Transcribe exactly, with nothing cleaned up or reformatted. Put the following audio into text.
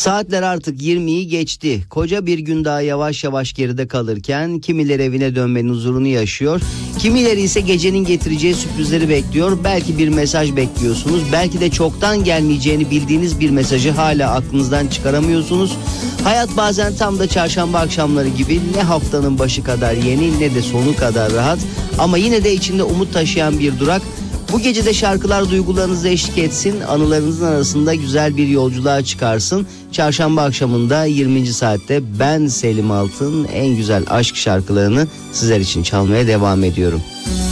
Saatler artık yirmiyi geçti. Koca bir gün daha yavaş yavaş geride kalırken kimileri evine dönmenin huzurunu yaşıyor. Kimileri ise gecenin getireceği sürprizleri bekliyor. Belki bir mesaj bekliyorsunuz. Belki de çoktan gelmeyeceğini bildiğiniz bir mesajı hala aklınızdan çıkaramıyorsunuz. Hayat bazen tam da çarşamba akşamları gibi ne haftanın başı kadar yeni ne de sonu kadar rahat. Ama yine de içinde umut taşıyan bir durak. Bu gece de şarkılar duygularınızı eşlik etsin, anılarınızın arasında güzel bir yolculuğa çıkarsın. Çarşamba akşamında yirminci saatte ben Selim Altın en güzel aşk şarkılarını sizler için çalmaya devam ediyorum.